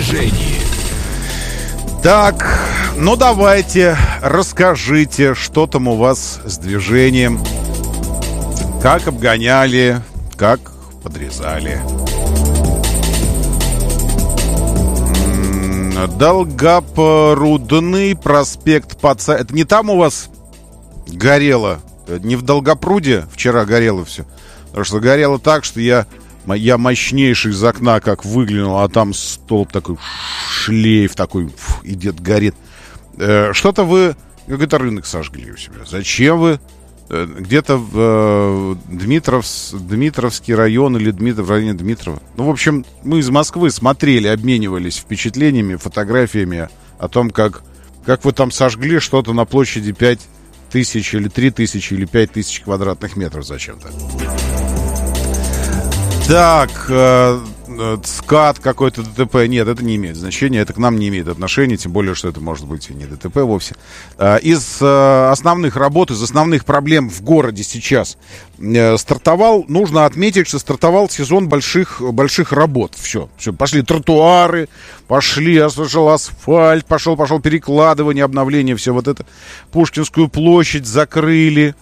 движении. Так, ну давайте, расскажите, что там у вас с движением. Как обгоняли, как подрезали. Долгопрудный проспект Паца. Это не там у вас горело? Не в Долгопруде вчера горело все? Потому что горело так, что я мощнейший из окна как выглянул, а там столб такой, шлейф такой, идет, горит. Что-то вы какой-то рынок сожгли у себя. Зачем вы где-то в Дмитровский район или в районе Дмитрова? Ну, в общем, мы из Москвы смотрели, обменивались впечатлениями, фотографиями о том, как вы там сожгли что-то на площади 5000 или 3000 или 5000 квадратных метров зачем-то. Так, скат какой-то, ДТП. Нет, это не имеет значения, это к нам не имеет отношения, тем более, что это может быть и не ДТП вовсе. Из основных работ, из основных проблем в городе сейчас стартовал, нужно отметить, что стартовал сезон больших работ. Все, пошли тротуары, я слышал, асфальт, пошел перекладывание, обновление, все вот это. Пушкинскую площадь закрыли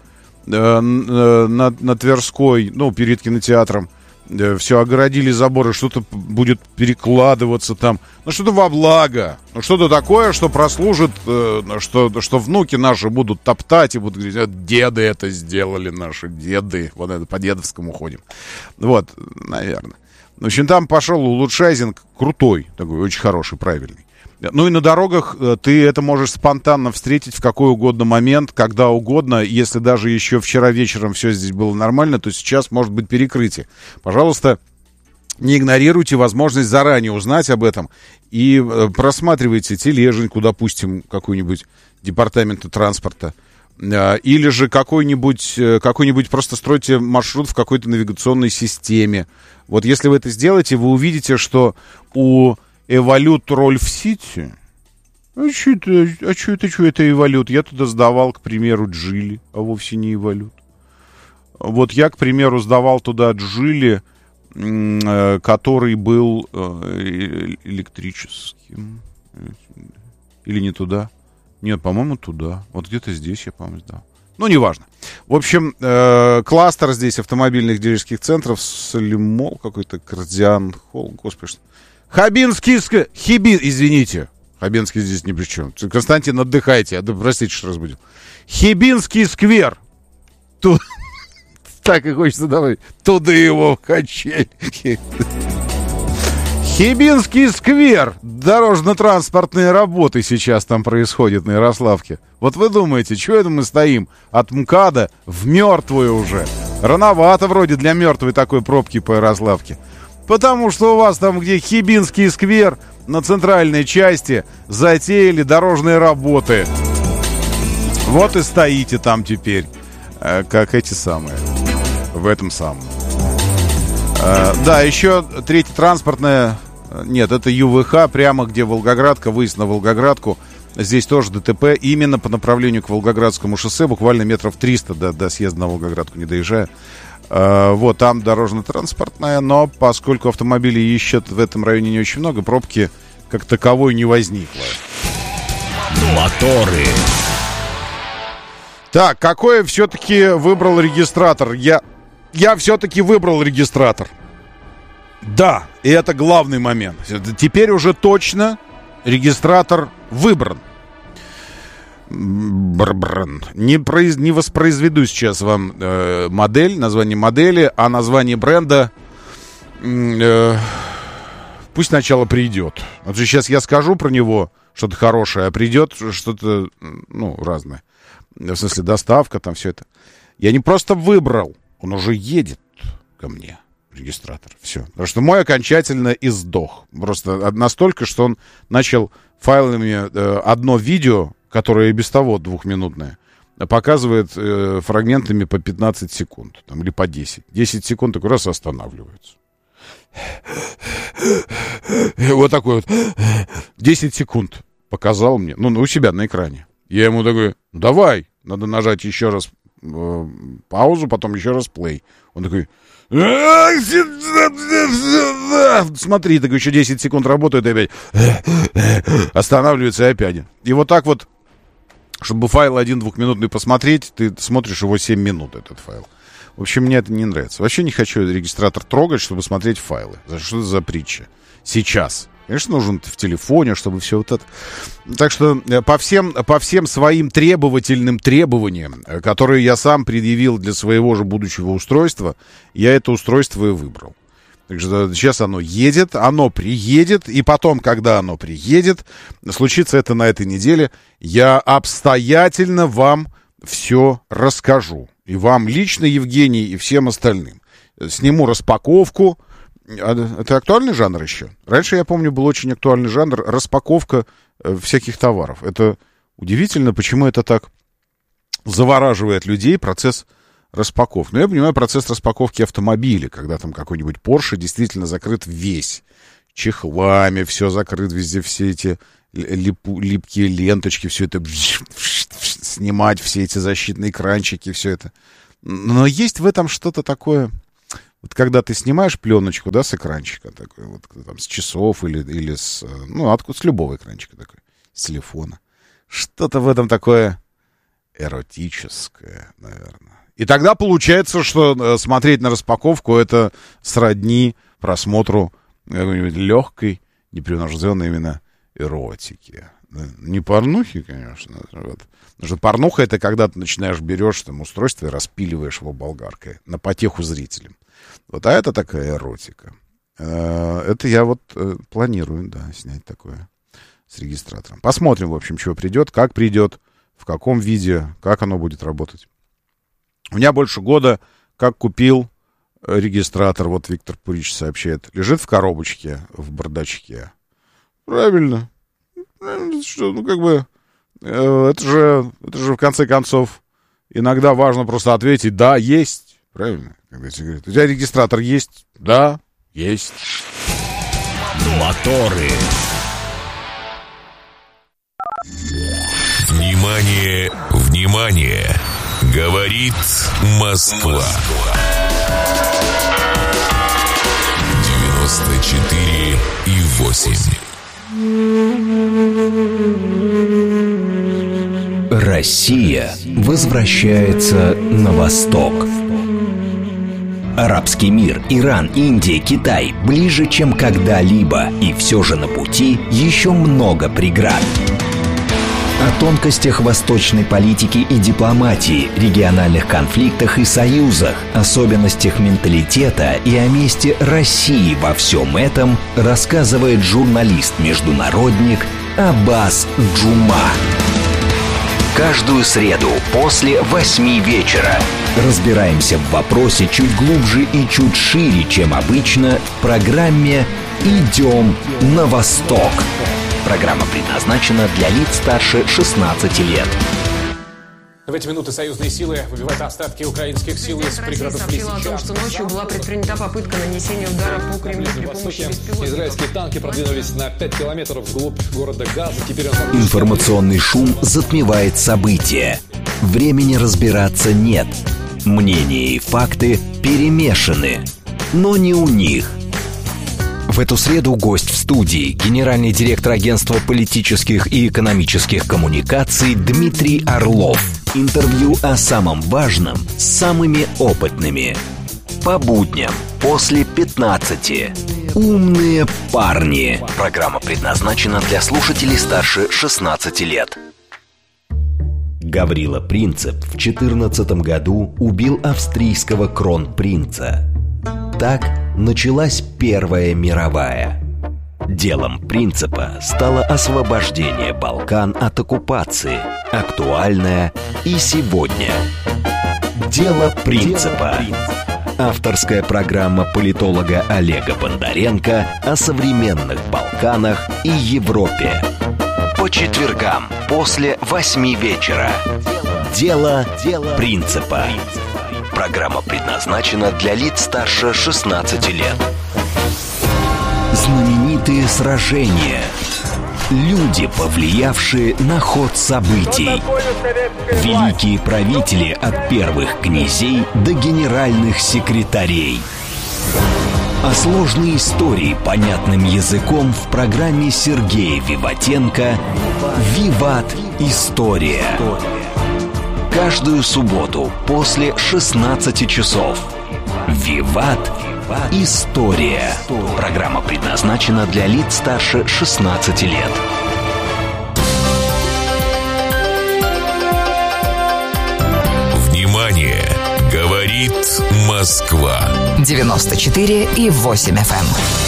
на Тверской, ну, перед кинотеатром. Все, огородили заборы, что-то будет перекладываться там. Ну, что-то во благо. Ну, что-то такое, что прослужит, что внуки наши будут топтать и будут говорить: деды это сделали, наши деды. Вот это по дедовскому ходим. Вот, наверное. В общем, там пошел улучшайзинг крутой, такой, очень хороший, правильный. Ну и на дорогах ты это можешь спонтанно встретить в какой угодно момент, когда угодно. Если даже еще вчера вечером все здесь было нормально, то сейчас может быть перекрытие. Пожалуйста, не игнорируйте возможность заранее узнать об этом и просматривайте тележеньку, допустим, какую-нибудь департамента транспорта. Или же какой-нибудь просто стройте маршрут в какой-то навигационной системе. Вот если вы это сделаете, вы увидите, что у Эволют Рольф-Сити. А что это Эволют? Я туда сдавал, к примеру, Джили, а вовсе не Эволют. Вот я, к примеру, сдавал туда Джили, который был электрическим. Или не туда? Нет, по-моему, туда. Вот где-то здесь я, по-моему, сдал. Ну, неважно. В общем, кластер здесь автомобильных дилерских центров, Солимол какой-то, Кардиан Холл, господи, что... Извините, Хабенский здесь ни при чем. Константин, отдыхайте, простите, что разбудил. Хибинский сквер. Тут так и хочется давай. Туда его в качель. Хибинский сквер. Дорожно-транспортные работы сейчас там происходят на Ярославке. Вот вы думаете, что это мы стоим от МКАДа в мертвую уже? Рановато вроде для мертвой такой пробки по Ярославке. Потому что у вас там, где Хибинский сквер, на центральной части затеяли дорожные работы. Вот и стоите там теперь, как эти самые, в этом самом. Да, еще третья транспортная, нет, это ЮВХ, прямо где Волгоградка, выезд на Волгоградку. Здесь тоже ДТП, именно по направлению к Волгоградскому шоссе, буквально метров 300 до съезда на Волгоградку, не доезжая. Вот, там дорожно-транспортная, но поскольку автомобилей ищут в этом районе не очень много, пробки как таковой не возникло. Моторы. Так, какой все-таки выбрал регистратор? Я все-таки выбрал регистратор. Да, и это главный момент. Теперь уже точно регистратор выбран. Не воспроизведу сейчас вам модель, название модели, а название бренда пусть сначала придет. Вот сейчас я скажу про него что-то хорошее, а придет что-то, ну, разное. В смысле, доставка, там все это. Я не просто выбрал, он уже едет ко мне, регистратор. Все. Потому что мой окончательно издох. Просто настолько, что он начал файлами одно видео, которое и без того 2-минутное, показывает фрагментами по 15 секунд. Там, или по 10. 10 секунд такой раз останавливается. Вот такой вот. 10 секунд показал мне. Ну, у себя на экране. Я ему такой: давай. Надо нажать еще раз паузу, потом еще раз плей. Он такой: Смотри, так еще 10 секунд работает и опять останавливается и опять. И вот так вот, чтобы файл 1-2-минутный посмотреть, ты смотришь его 7 минут, этот файл. В общем, мне это не нравится. Вообще не хочу регистратор трогать, чтобы смотреть файлы. Что это за притча? Сейчас. Конечно, нужен в телефоне, чтобы все вот это... Так что по всем своим требовательным требованиям, которые я сам предъявил для своего же будущего устройства, я это устройство и выбрал. Так что сейчас оно едет, оно приедет, и потом, когда оно приедет, случится это на этой неделе, я обстоятельно вам все расскажу. И вам лично, Евгений, и всем остальным. Сниму распаковку. Это актуальный жанр еще? Раньше, я помню, был очень актуальный жанр распаковка всяких товаров. Это удивительно, почему это так завораживает людей, процесс распаковки. Но я понимаю процесс распаковки автомобиля, когда там какой-нибудь Porsche действительно закрыт весь. Чехлами все закрыт, везде все эти липкие ленточки, все это снимать, все эти защитные экранчики, все это. Но есть в этом что-то такое... Вот когда ты снимаешь пленочку, да, с экранчика, такой, вот, там, с часов или с... Ну, откуда, с любого экранчика такой, с телефона. Что-то в этом такое эротическое, наверное. И тогда получается, что смотреть на распаковку — это сродни просмотру какой-нибудь легкой, непринужденной именно эротики. Не порнухи, конечно. Вот. Потому что порнуха — это когда ты берешь там устройство и распиливаешь его болгаркой на потеху зрителям. Вот, а это такая эротика. Это я вот планирую, да, снять такое с регистратором. Посмотрим, в общем, чего придет, как придет, в каком виде, как оно будет работать. У меня больше года, как купил регистратор, вот Виктор Пурич сообщает, лежит в коробочке, в бардачке. Правильно. Что, ну, как бы, это же в конце концов иногда важно просто ответить «да, есть». Правильно? Когда тебе говорят, у тебя регистратор есть? Да, есть. Моторы. Внимание, внимание! Говорит Москва. 94,8. Россия возвращается на восток. Арабский мир, Иран, Индия, Китай ближе, чем когда-либо, и все же на пути еще много преград. О тонкостях восточной политики и дипломатии, региональных конфликтах и союзах, особенностях менталитета и о месте России во всем этом рассказывает журналист-международник Аббас Джума. Каждую среду после 8 вечера разбираемся в вопросе чуть глубже и чуть шире, чем обычно, в программе «Идем на восток». Программа предназначена для лиц старше 16 лет. В эти минуты союзные силы выбивают остатки украинских сил из пригородов Лисичанска. О том, что ночью была предпринята попытка нанесения удара по Кремлю при помощи беспилотников. Израильские танки продвинулись на 5 километров вглубь города Газа. Теперь Информационный шум затмевает события. Времени разбираться нет. Мнения и факты перемешаны. Но не у них. В эту среду гость в студии, генеральный директор агентства политических и экономических коммуникаций Дмитрий Орлов. Интервью о самом важном с самыми опытными. По будням после 15. Умные парни. Программа предназначена для слушателей старше 16 лет. Гаврила Принцип в 14 году убил австрийского кронпринца. Так началась Первая мировая. Делом Принципа стало освобождение Балкан от оккупации, актуальное и сегодня. Дело Принципа. Авторская программа политолога Олега Бондаренко о современных Балканах и Европе. По четвергам после 8 вечера. Дело Принципа. Программа предназначена для лиц старше 16 лет. Знаменитые сражения. Люди, повлиявшие на ход событий. Великие правители от первых князей до генеральных секретарей. А сложные истории понятным языком в программе Сергея Виватенко «Виват. История». Каждую субботу после 16 часов. «Виват. История». Программа предназначена для лиц старше 16 лет. Внимание! Говорит Москва. 94,8 FM.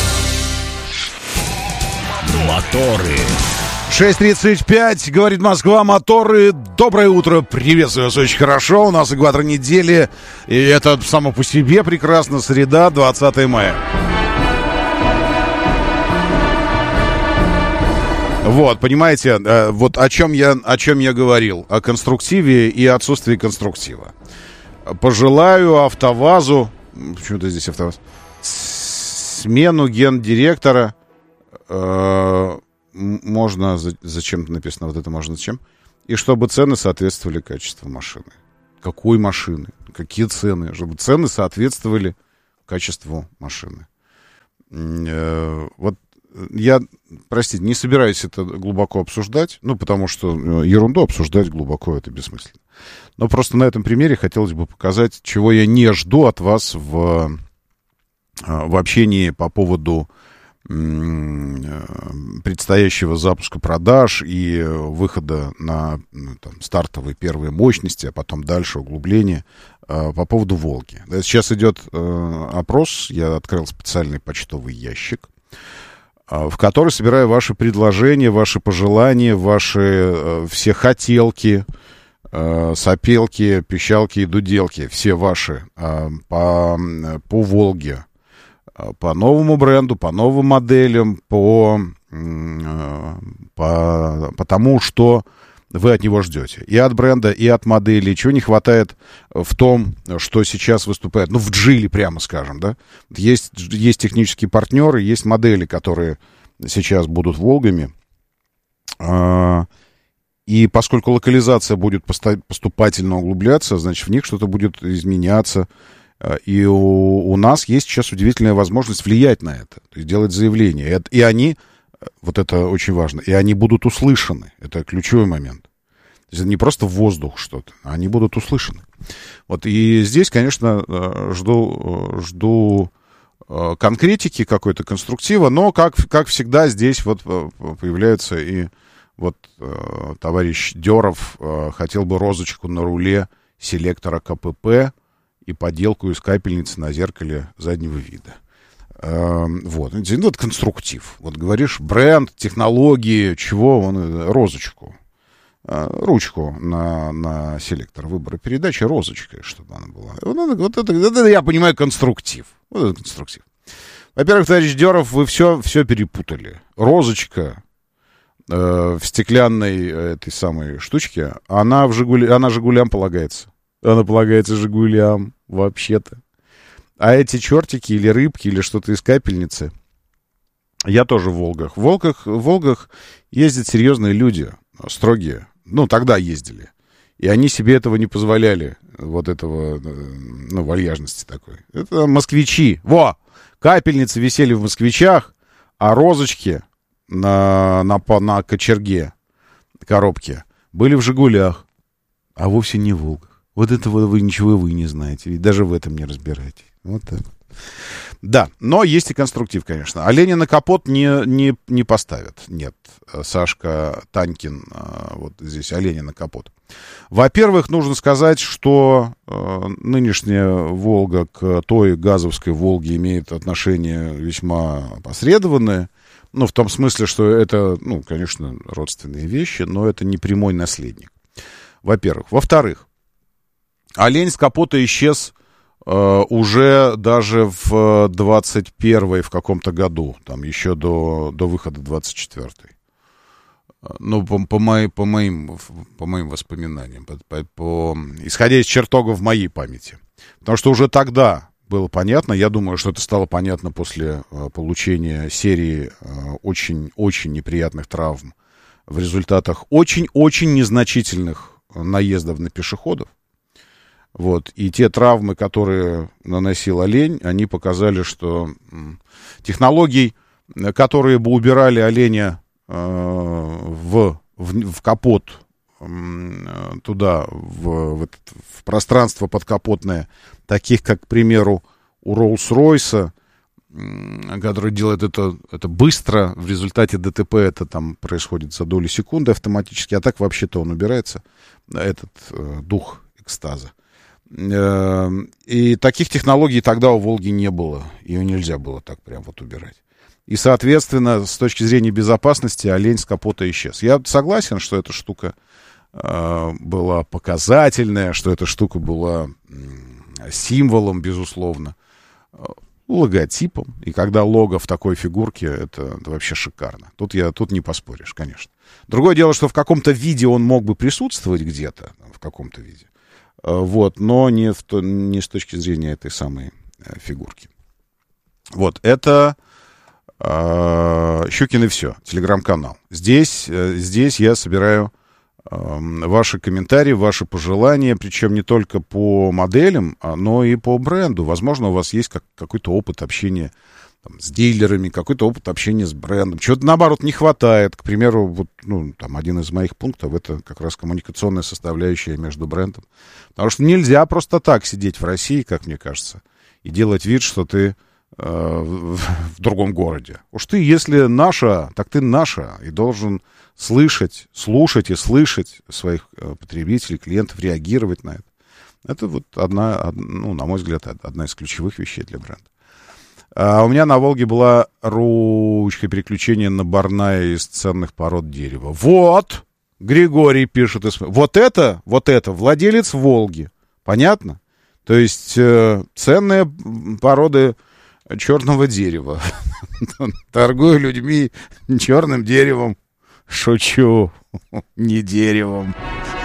Моторы. 6:35, говорит Москва, моторы. Доброе утро, приветствую вас очень хорошо. У нас экватор недели, и это само по себе прекрасно. Среда, 20 мая. Вот, понимаете, вот о чем я говорил. О конструктиве и отсутствии конструктива. Пожелаю АвтоВАЗу, почему-то здесь АвтоВАЗ, смену гендиректора. Можно, зачем написано вот это, можно зачем? И чтобы цены соответствовали качеству машины. Какой машины? Какие цены? Чтобы цены соответствовали качеству машины. Вот я, простите, не собираюсь это глубоко обсуждать, ну, потому что ерунду обсуждать глубоко это бессмысленно. Но просто на этом примере хотелось бы показать, чего я не жду от вас в общении по поводу предстоящего запуска продаж и выхода на там, стартовые первые мощности, а потом дальше углубление по поводу «Волги». Сейчас идет опрос, я открыл специальный почтовый ящик, в который собираю ваши предложения, ваши пожелания, ваши все хотелки, сопелки, пищалки и дуделки, все ваши по «Волге». По новому бренду, по новым моделям, по тому, что вы от него ждете. И от бренда, и от модели. Чего не хватает в том, что сейчас выступает, ну, в Джили, прямо скажем, да. Есть технические партнеры, есть модели, которые сейчас будут «Волгами». И поскольку локализация будет поступательно углубляться, значит, в них что-то будет изменяться. И у нас есть сейчас удивительная возможность влиять на это, то есть делать заявления. И они, вот это очень важно, и они будут услышаны. Это ключевой момент. То есть это не просто в воздух что-то, они будут услышаны. Вот, и здесь, конечно, жду конкретики какой-то, конструктива, но, как всегда, здесь вот появляется и вот товарищ Деров хотел бы розочку на руле селектора КПП и поделку из капельницы на зеркале заднего вида. Вот. Вот конструктив. Вот говоришь, бренд, технологии, чего, розочку. Ручку на селектор выбора передачи, розочкой, чтобы она была. Вот это я понимаю, конструктив. Вот это конструктив. Во-первых, товарищ Деров, вы все перепутали. Розочка в стеклянной этой самой штучке, она «Жигулям» полагается. Она полагается «Жигулям», вообще-то. А эти чертики или рыбки, или что-то из капельницы, я тоже в «Волгах». В «Волгах» ездят серьезные люди, строгие. Ну, тогда ездили. И они себе этого не позволяли, вот этого, ну, вальяжности такой. Это москвичи. Во! Капельницы висели в москвичах, а розочки на кочерге, коробке, были в «Жигулях», а вовсе не в «Волгах». Вот этого вы ничего не знаете, ведь даже в этом не разбираетесь. Вот так. Да, но есть и конструктив, конечно. Оленя на капот не поставят. Нет, Сашка Танькин, вот здесь оленя на капот. Во-первых, нужно сказать, что нынешняя «Волга» к той газовской «Волге» имеет отношение весьма опосредованное. Ну, в том смысле, что это, ну, конечно, родственные вещи, но это не прямой наследник. Во-первых. Во-вторых, олень с капота исчез уже даже в 21-й в каком-то году, там еще до выхода 24-й. Ну, по моим воспоминаниям, исходя из чертогов моей памяти. Потому что уже тогда было понятно, я думаю, что это стало понятно после получения серии очень-очень неприятных травм в результатах очень-очень незначительных наездов на пешеходов. Вот. И те травмы, которые наносил олень, они показали, что технологий, которые бы убирали оленя в капот, туда, в пространство подкапотное, таких, как, к примеру, у Роллс-Ройса, который делает это быстро, в результате ДТП это там происходит за доли секунды автоматически, а так вообще-то он убирается, этот дух экстаза. И таких технологий тогда у «Волги» не было, ее нельзя было так прям вот убирать. И, соответственно, с точки зрения безопасности олень с капота исчез. Я согласен, что эта штука была показательная, что эта штука была символом, безусловно, логотипом. И когда лого в такой фигурке, это вообще шикарно. Тут не поспоришь, конечно. Другое дело, что в каком-то виде он мог бы присутствовать где-то, в каком-то виде. Вот, но не с точки зрения этой самой фигурки. Вот, это Щукин и все, телеграм-канал. Здесь я собираю ваши комментарии, ваши пожелания, причем не только по моделям, но и по бренду. Возможно, у вас есть какой-то опыт общения там, с дилерами, какой-то опыт общения с брендом. Чего-то, наоборот, не хватает. К примеру, вот, там один из моих пунктов — это как раз коммуникационная составляющая между брендом. Потому что нельзя просто так сидеть в России, как мне кажется, и делать вид, что ты в другом городе. Уж ты, если наша, так ты наша, и должен слушать и слышать своих потребителей, клиентов, реагировать на это. Это вот на мой взгляд, одна из ключевых вещей для бренда. У меня на «Волге» была ручка переключения на барная из ценных пород дерева. Вот! Григорий пишет. Вот это владелец «Волги». Понятно? То есть ценные породы черного дерева. Торгую людьми черным деревом. Шучу. Не деревом.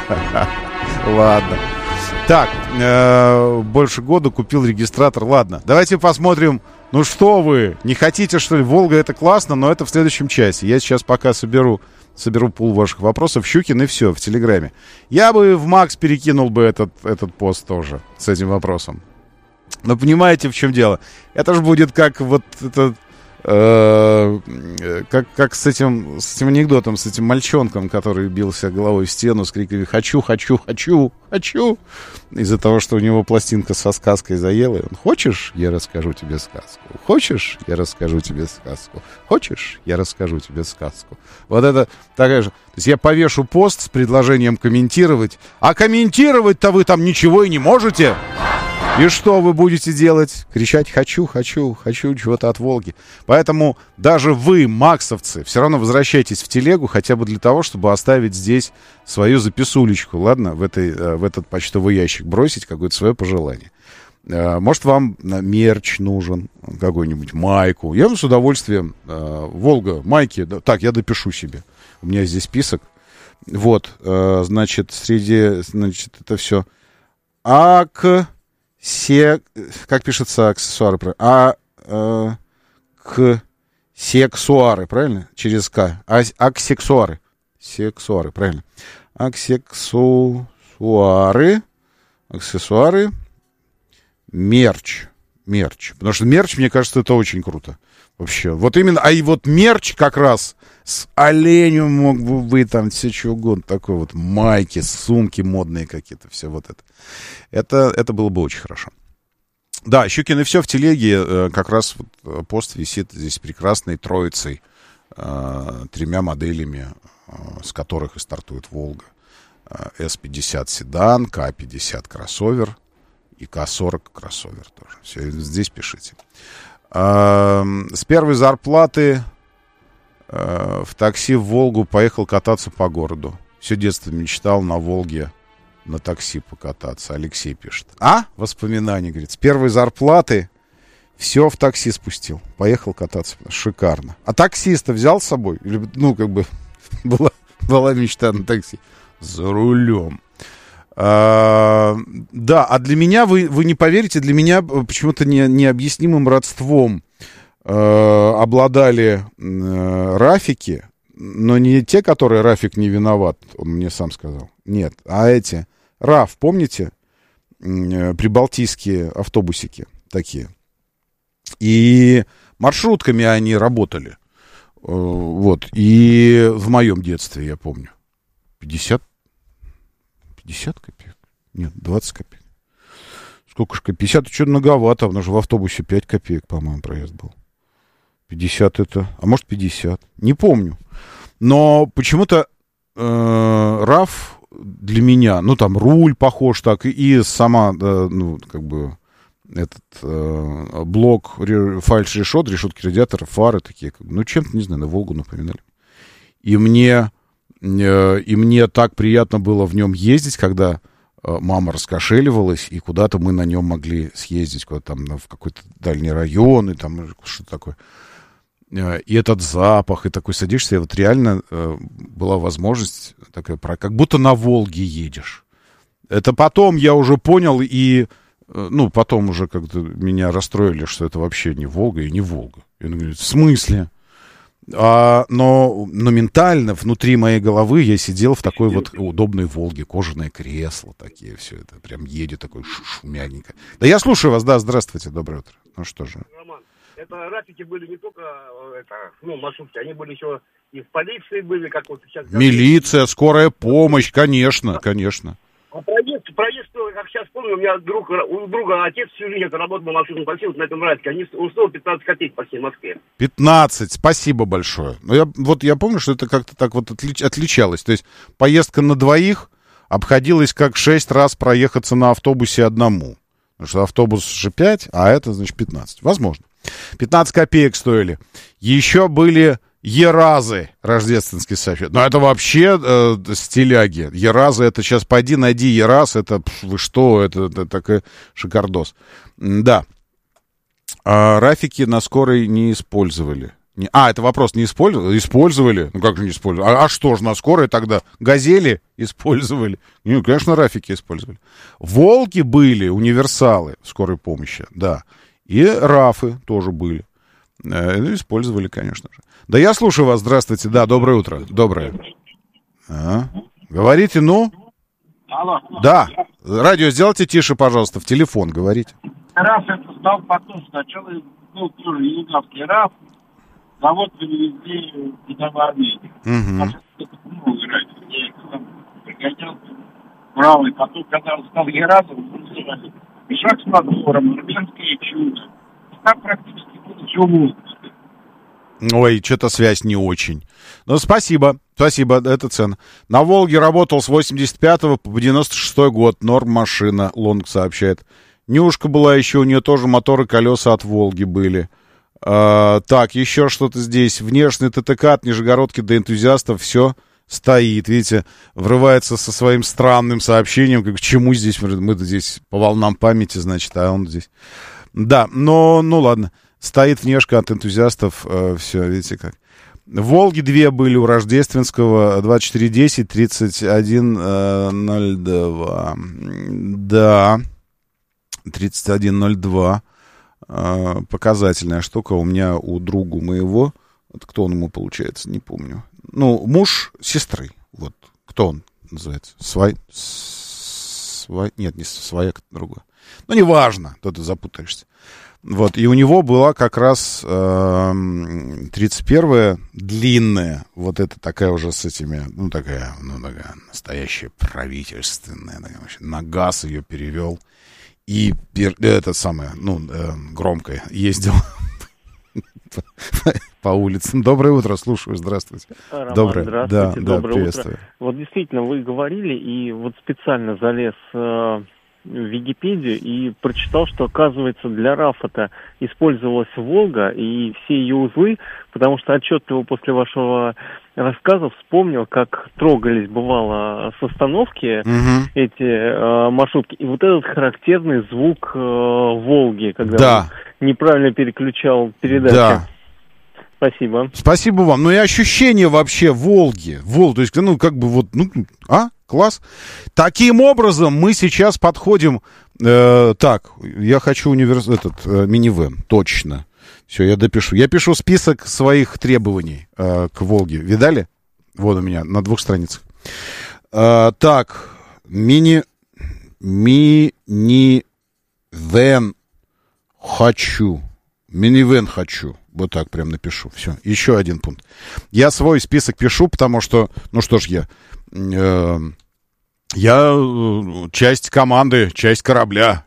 Ладно. Так, больше года купил регистратор. Ладно, давайте посмотрим. Ну что вы, не хотите, что ли? «Волга» — это классно, но это в следующем часе. Я сейчас пока соберу пул ваших вопросов. Щукин и все в Телеграме. Я бы в Макс перекинул бы этот пост тоже с этим вопросом. Но понимаете, в чем дело? Это же будет как вот этот... как с этим анекдотом, с этим мальчонком, который бился головой в стену с криками «Хочу, хочу, хочу, хочу!» из-за того, что у него пластинка со сказкой заела. И он: «Хочешь, я расскажу тебе сказку? Хочешь, я расскажу тебе сказку? Хочешь, я расскажу тебе сказку?» Вот это такая же. То есть я повешу пост с предложением комментировать, а комментировать-то вы там ничего и не можете. И что вы будете делать? Кричать «хочу, хочу, хочу чего-то от Волги». Поэтому даже вы, максовцы, все равно возвращайтесь в телегу хотя бы для того, чтобы оставить здесь свою записулечку, ладно? В этот почтовый ящик бросить какое-то свое пожелание. Может, вам мерч нужен, какой-нибудь майку. Я вам с удовольствием. «Волга», майки. Так, я допишу себе. У меня здесь список. Вот, значит, это все. Как пишется аксессуары? Сексуары, правильно? Через К. Аксессуары. Сексуары, правильно. Аксессуары. Мерч. Потому что мерч, мне кажется, это очень круто. Вообще. Вот именно, и вот мерч как раз с оленем мог бы быть, там все что угодно. Такое вот майки, сумки модные какие-то, все вот это. Это было бы очень хорошо. Да, Щукин и все в телеге. Как раз вот пост висит здесь прекрасной троицей, 3 моделями, с которых и стартует «Волга». С-50 седан, К-50 кроссовер и К-40 кроссовер тоже. Все здесь пишите. С первой зарплаты в такси в «Волгу» поехал кататься по городу. Все детство мечтал на «Волге» на такси покататься. Алексей пишет. Воспоминания, говорит. С первой зарплаты все в такси спустил. Поехал кататься. Шикарно. А таксиста взял с собой? Или, была мечта на такси. За рулем. Да, а для меня, вы не поверите, для меня почему-то необъяснимым родством обладали Рафики, но не те, которые Рафик не виноват, он мне сам сказал. Нет, а эти. Раф, помните? прибалтийские автобусики такие. И маршрутками они работали. Вот. И в моем детстве, я помню, 50 копеек? Нет, 20 копеек. Сколько же? 50 это что-то многовато, потому что в автобусе 5 копеек, по-моему, проезд был. 50 это... А может, 50? Не помню. Но почему-то RAV для меня, ну, там, руль похож так, и сама, ну, как бы, этот блок, фальш-решет, решетки радиатора, фары такие, ну, чем-то, не знаю, на Волгу напоминали. И мне так приятно было в нем ездить, когда мама раскошеливалась, и куда-то мы на нем могли съездить, куда-то там в какой-то дальний район, и там что-то такое. И этот запах, и такой садишься, и вот реально была возможность такая, как будто на Волге едешь. Это потом я уже понял, и, ну, потом уже как-то меня расстроили, что это вообще не Волга и не Волга. Я говорю, в смысле? Но ментально внутри моей головы я сидел в такой вот удобной Волге, кожаное кресло такие, все это прям едет такой шумяненько. Да я слушаю вас, да, здравствуйте, доброе утро. Ну что же. Роман, это рафики были не только маршрутки, они были еще и в полиции были, как вот сейчас. Милиция, скорая помощь, конечно, конечно. А проезд, как сейчас помню, у меня у друга отец всю жизнь работал на маршрутном такси, вот на этом рафике, он стоил 15 копеек по всей Москве. 15, спасибо большое. Но я помню, что это как-то так вот отличалось. То есть поездка на двоих обходилась как 6 раз проехаться на автобусе одному. Потому что автобус же 5, а это, значит, 15. Возможно. 15 копеек стоили. Еще были еразы, рождественский софет. Но это вообще стиляги. Еразы, это сейчас пойди найди ераз, это вы что, это такой шикардос. Да. Рафики на скорой не использовали. Это вопрос, не использовали? Использовали. Ну как же не использовали? А что же на скорой тогда? Газели использовали? Ну, конечно, рафики использовали. Волги были, универсалы скорой помощи, да. И рафы тоже были. Использовали, конечно же. Да я слушаю вас, здравствуйте. Да, доброе утро. Доброе. Говорите, ну? Алло. Да. Радио сделайте тише, пожалуйста, в телефон говорите. РАФ это стал потом. Сначала был тоже югославский РАФ. Завод привезли в Армению. Пригодился правый. Потом, когда он стал Еразом, называли мешок с мотором, армянское чудо. Там практически было все Волга. Ой, что-то связь не очень. Ну, спасибо, это ценно. На Волге работал с 85 по 96 год. Норм машина, Лонг сообщает. Нюшка была еще, у нее тоже моторы, колеса от Волги были. Так, еще что-то здесь. Внешний ТТК от Нижегородки до энтузиастов все стоит. Видите, врывается со своим странным сообщением, как к чему здесь, мы-то здесь по волнам памяти, значит, а он здесь. Да, но, ну ладно. Стоит внешка от энтузиастов, все, видите как. Волги 2 были у Рождественского, 2410, 3102. Да, 3102. Показательная штука у меня, у другу моего. Вот кто он ему получается, не помню. Ну, муж сестры. Вот, кто он называется? Нет, не свояк, другой. Ну, неважно, то ты запутаешься. Вот, и у него была как раз 31-я длинная, вот это такая уже с этими, такая настоящая правительственная, на газ ее перевел, и это самое, громкое, ездил по улицам. Доброе утро, слушаю, здравствуйте. Роман, доброе, здравствуйте, да, доброе приветствую. утро. Вот действительно, вы говорили, и вот специально залез в Википедию и прочитал, что, оказывается, для РАФ-то использовалась Волга и все ее узлы, потому что отчетливо после вашего рассказа вспомнил, как трогались, бывало, с остановки эти маршрутки. И вот этот характерный звук Волги, когда он неправильно переключал передачи. Да. Спасибо. Спасибо вам. Ну и ощущение вообще Волги. То есть, класс. Таким образом, мы сейчас подходим... так, я хочу минивэн, точно. Все, я допишу. Я пишу список своих требований к Волге. Видали? Вот у меня на 2 страницах. Так, Минивэн хочу. Минивэн хочу. Вот так прям напишу. Все. Еще один пункт. Я свой список пишу, потому что, ну что ж я часть команды, часть корабля.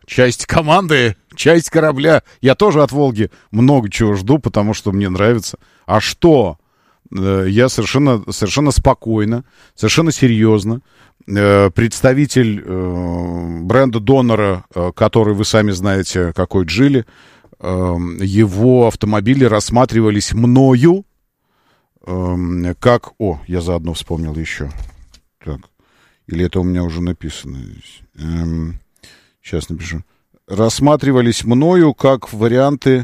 Я тоже от Волги много чего жду, потому что мне нравится. А что? Я совершенно спокойно, совершенно серьезно. Представитель бренда Донора, который вы сами знаете, какой Джили, его автомобили рассматривались мною как... О, я заодно вспомнил еще. Так. Или это у меня уже написано здесь? Сейчас напишу. Рассматривались мною как варианты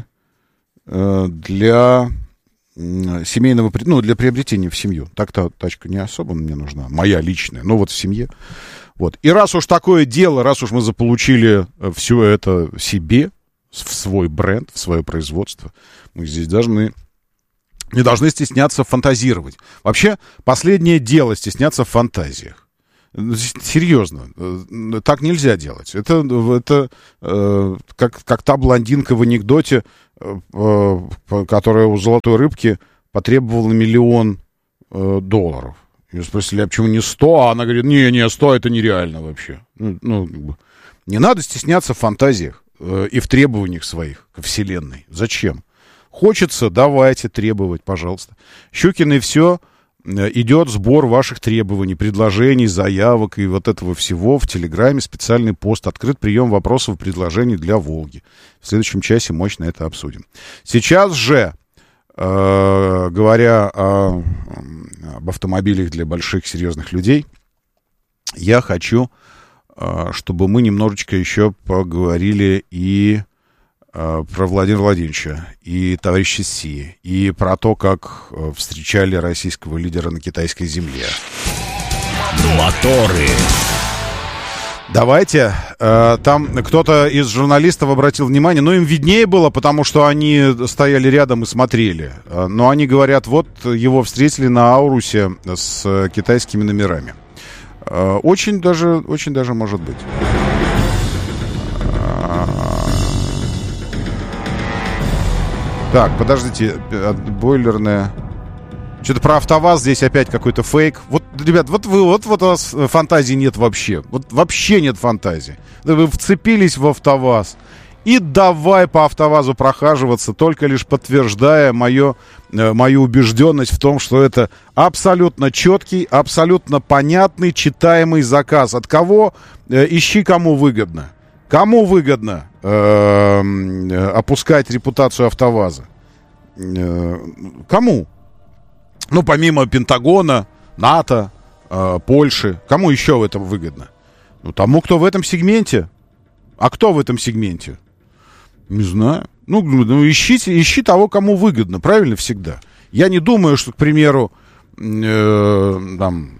для семейного... Ну, для приобретения в семью. Так-то тачка не особо мне нужна. Моя личная. Но вот в семье. Вот. И раз уж такое дело, раз уж мы заполучили все это себе, в свой бренд, в свое производство, мы здесь не должны стесняться фантазировать. Вообще, последнее дело стесняться в фантазиях. Серьезно, так нельзя делать. Это как та блондинка в анекдоте, которая у золотой рыбки потребовала $1 миллион. Ее спросили, а почему не 100? А она говорит, не, 100 это нереально вообще. Не надо стесняться в фантазиях и в требованиях своих ко Вселенной. Зачем? Хочется, давайте требовать, пожалуйста. Щукин и все... Идет сбор ваших требований, предложений, заявок и вот этого всего в Телеграме. Специальный пост. Открыт прием вопросов и предложений для Волги. В следующем часе мощно это обсудим. Сейчас же, говоря об автомобилях для больших серьезных людей, я хочу, чтобы мы немножечко еще поговорили и про Владимира Владимировича и товарища Си, и про то, как встречали российского лидера на китайской земле. Моторы. Давайте. Там кто-то из журналистов обратил внимание, но им виднее было, потому что они стояли рядом и смотрели. Но они говорят, вот его встретили на Аурусе с китайскими номерами. Очень даже может быть. Так, подождите, бойлерная... Что-то про АвтоВАЗ здесь опять какой-то фейк. Вот, ребят, вот у вас фантазии нет вообще. Вот вообще нет фантазии. Вы вцепились в АвтоВАЗ и давай по АвтоВАЗу прохаживаться, только лишь подтверждая мою убежденность в том, что это абсолютно четкий, абсолютно понятный, читаемый заказ. От кого? Ищи, кому выгодно. Кому выгодно опускать репутацию АвтоВАЗа? Кому? Ну, помимо Пентагона, НАТО, Польши. Кому еще в этом выгодно? Ну, тому, кто в этом сегменте. А кто в этом сегменте? Не знаю. Ну ищи того, кому выгодно. Правильно всегда. Я не думаю, что, к примеру, там,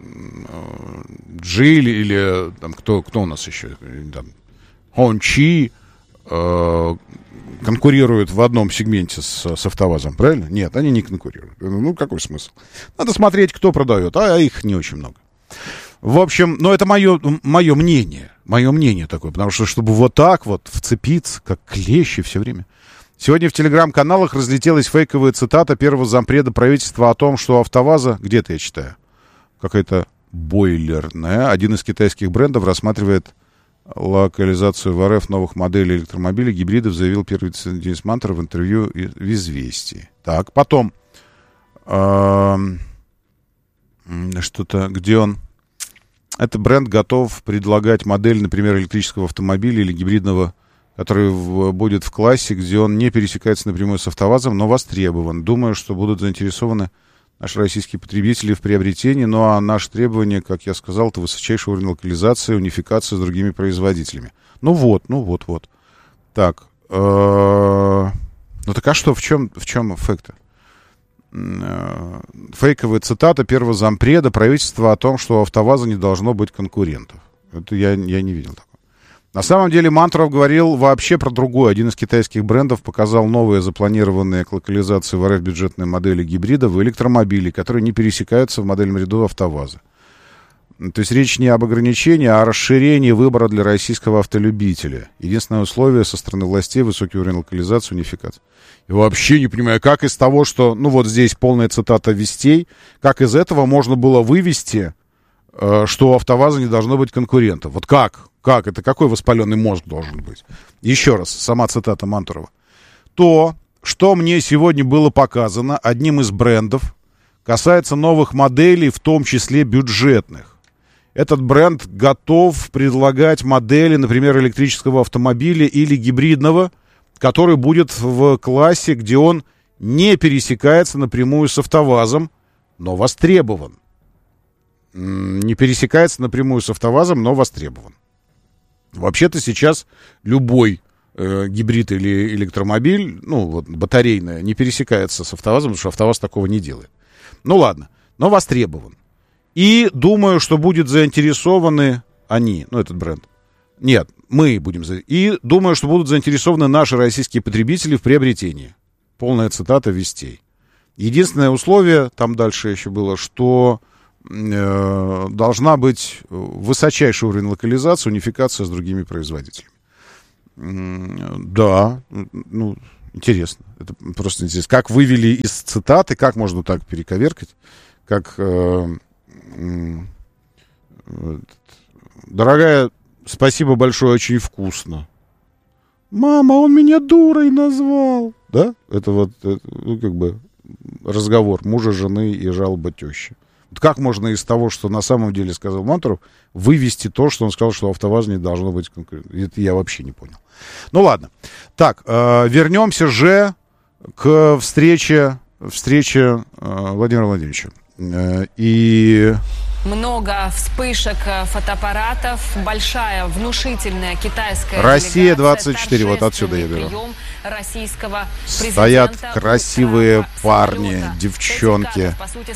Джили или там, кто у нас еще? Там, Хончи конкурируют в одном сегменте с АвтоВАЗом, правильно? Нет, они не конкурируют. Ну, какой смысл? Надо смотреть, кто продает, а их не очень много. В общем, ну, это мое мнение. Мое мнение такое, потому что, чтобы вот так вот вцепиться, как клещи все время. Сегодня в телеграм-каналах разлетелась фейковая цитата первого зампреда правительства о том, что у АвтоВАЗа, где-то я читаю, какая-то бойлерная, один из китайских брендов рассматривает локализацию в РФ новых моделей электромобилей, гибридов, заявил первый вице-президент Денис Мантуров в интервью в «Известии». Так, потом что-то, где он... Это бренд готов предлагать модель, например, электрического автомобиля или гибридного, который будет в классе, где он не пересекается напрямую с АвтоВАЗом, но востребован. Думаю, что будут заинтересованы наши российские потребители в приобретении, ну а наше требование, как я сказал, это высочайший уровень локализации, унификации с другими производителями. Ну вот. Так. Ну так а что, в чем фейк-то? Фейковая цитата первого зампреда правительства о том, что у АвтоВАЗа не должно быть конкурентов. Это я не видел такого. На самом деле Мантуров говорил вообще про другое. Один из китайских брендов показал новые запланированные к локализации в РФ бюджетные модели гибридов и электромобилей, которые не пересекаются в модельном ряду АвтоВАЗа. То есть речь не об ограничении, а о расширении выбора для российского автолюбителя. Единственное условие со стороны властей — высокий уровень локализации, унификации. И вообще не понимаю, как из того, что... Ну, вот здесь полная цитата «Вестей», как из этого можно было вывести, что у АвтоВАЗа не должно быть конкурентов. Вот как? Как? Это какой воспаленный мозг должен быть? Еще раз, сама цитата Мантурова. То, что мне сегодня было показано одним из брендов, касается новых моделей, в том числе бюджетных. Этот бренд готов предлагать модели, например, электрического автомобиля или гибридного, который будет в классе, где он не пересекается напрямую с АвтоВАЗом, но востребован. Не пересекается напрямую с АвтоВАЗом, но востребован. Вообще-то сейчас любой гибрид или электромобиль, ну, вот, батарейная, не пересекается с АвтоВАЗом, потому что АвтоВАЗ такого не делает. Ну, ладно, но востребован. И думаю, что будут заинтересованы они, ну, этот бренд. Нет, мы будем... И думаю, что будут заинтересованы наши российские потребители в приобретении. Полная цитата «Вестей». Единственное условие, там дальше еще было, что должна быть высочайший уровень локализации, унификация с другими производителями. Да, ну, интересно. Это просто интересно. Как вывели из цитаты, как можно так перековеркать, как... Дорогая, спасибо большое, очень вкусно. Мама, он меня дурой назвал. Да? Это вот, ну, как бы разговор мужа, жены и жалоба тещи. Вот как можно из того, что на самом деле сказал Мантуров, вывести то, что он сказал, что АвтоВАЗ не должно быть конкурентом? Это я вообще не понял. Ну ладно. Так, вернемся же к встрече Владимира Владимировича. И... Много вспышек фотоаппаратов, большая внушительная китайская Россия 24, вот отсюда я беру. Стоят красивые парни, девчонки,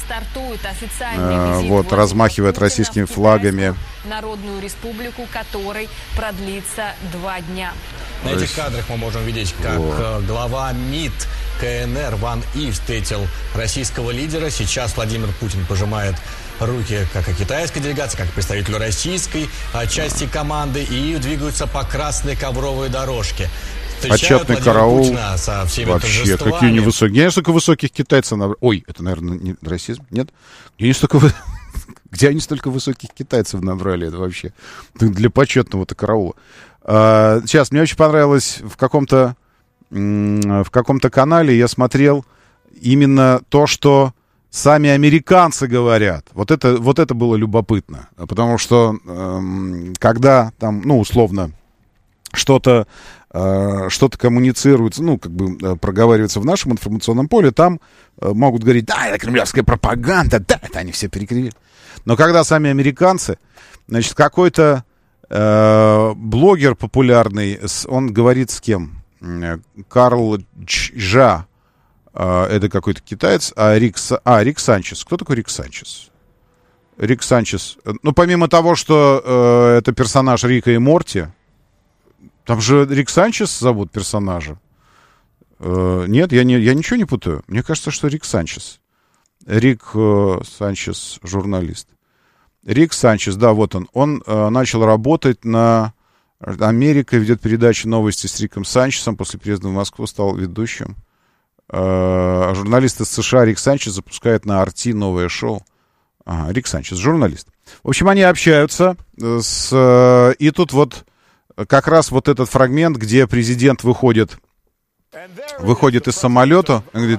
вот, размахивают российскими флагами. Народную республику, который продлится 2 дня. На этих кадрах мы можем видеть, как глава МИД КНР Ван И встретил российского лидера. Сейчас Владимир Путин пожимает руки как и китайской делегации, как и представителю российской части команды, и двигаются по красной ковровой дорожке. Почетный караул. Вообще, какие невысокие. Где столько высоких китайцев? Ой, это, наверное, не расизм? Нет? Где они столько высоких китайцев набрали? Это вообще для почетного-то караула. Сейчас, мне очень понравилось в каком-то канале я смотрел именно то, что сами американцы говорят. Вот это было любопытно. Потому что когда там, ну, условно, что-то коммуницируется, ну, как бы проговаривается в нашем информационном поле, там могут говорить, да, это кремлевская пропаганда, да, это они все перекривили. Но когда сами американцы, значит, какой-то блогер популярный, он говорит с кем? Карл Чжа, это какой-то китаец, Рик Санчес. Кто такой Рик Санчес? Рик Санчес, ну, помимо того, что это персонаж Рика и Морти, там же Рик Санчес зовут персонажа. Нет, я ничего не путаю. Мне кажется, что Рик Санчес. Рик Санчес, журналист. Рик Санчес, да, вот он. Он начал работать на... Америка ведет передачу «Новости» с Риком Санчесом. После приезда в Москву стал ведущим. Журналист из США Рик Санчес запускает на RT новое шоу. Рик Санчес, журналист. В общем, они общаются. И тут вот как раз вот этот фрагмент, где президент выходит из самолета. Он говорит,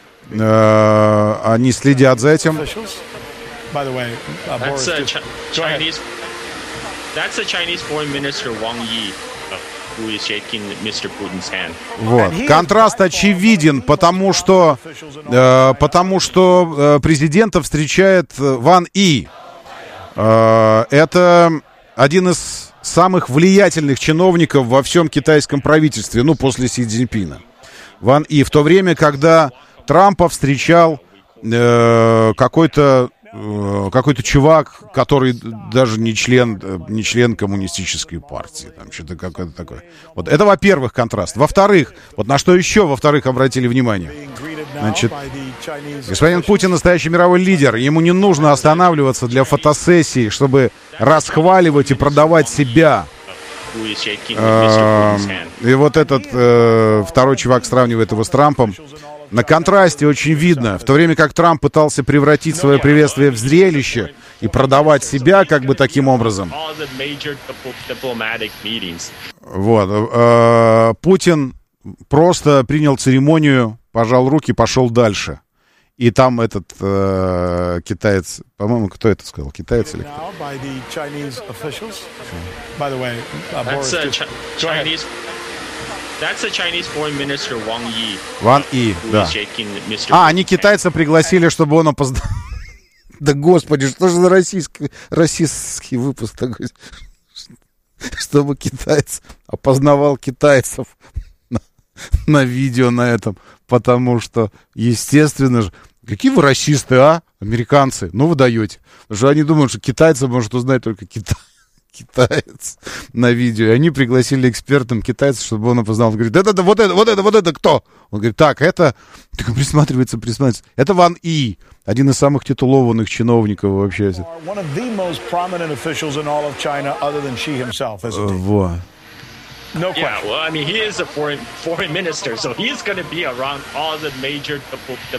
они следят за этим. That's the Chinese Foreign Minister Wang Yi, who is shaking Mr. Putin's hand. Вот. Контраст очевиден, потому что президента встречает Ван И. Это один из самых влиятельных чиновников во всем китайском правительстве, ну, после Си Цзиньпина. Ван И. В то время, когда Трампа встречал какой-то какой-то чувак, который даже не член коммунистической партии. Там что-то какое-то такое. Вот это, во-первых, контраст. Во-вторых, вот на что еще, во-вторых, обратили внимание. Значит, господин Путин настоящий мировой лидер. Ему не нужно останавливаться для фотосессии, чтобы расхваливать и продавать себя. И вот этот второй чувак сравнивает его с Трампом. На контрасте очень видно, в то время как Трамп пытался превратить свое приветствие в зрелище и продавать себя как бы таким образом. Вот. Путин просто принял церемонию, пожал руки, пошел дальше. И там этот китаец, по-моему, кто это сказал? Китаец или кто? That's the Chinese Foreign Minister Wang Yi. Ван И, да. Они китайца пригласили, чтобы он опознал. Да господи, что же за российский выпуск такой? Чтобы китаец опознавал китайцев на видео на этом. Потому что, естественно же, какие вы расисты, а? Американцы. Ну, вы даете. Потому что они думают, что китайца может узнать только китаец на видео. И они пригласили экспертом китайца, чтобы он опознал. Он говорит, вот это кто? Он говорит, так, это... Так присматривается. Это Ван И, один из самых титулованных чиновников вообще. Вот. No question. Yeah, well, I mean, he is a foreign minister, so he's going to be around all the major